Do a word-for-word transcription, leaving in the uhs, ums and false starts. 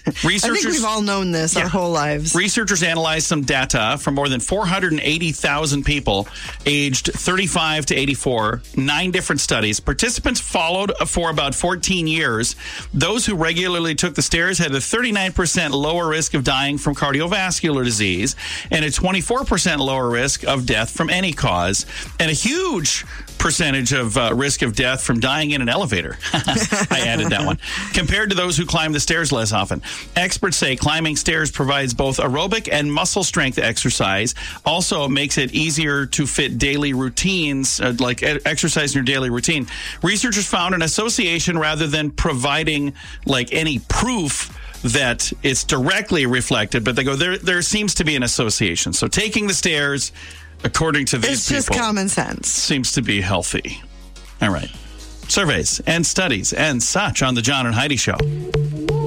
Researchers, I think we've all known this yeah. our whole lives. Researchers analyzed some data from more than four hundred eighty thousand people aged thirty-five to eighty-four, nine different studies. Participants followed for about fourteen years. Those who regularly took the stairs had a thirty-nine percent lower risk of dying from cardiovascular disease and a twenty-four percent lower risk of death from any cause, and a huge percentage of uh, risk of death from dying in an elevator. I added that one. Compared to those who climb the stairs less often. Experts say climbing stairs provides both aerobic and muscle strength exercise. Also makes it easier to fit daily routines, uh, like e- exercise in your daily routine. Researchers found an association rather than providing like any proof that it's directly reflected, but they go, there, there seems to be an association. So taking the stairs, according to these It's people, just common sense. seems to be healthy. All right. Surveys and studies and such on the John and Heidi Show.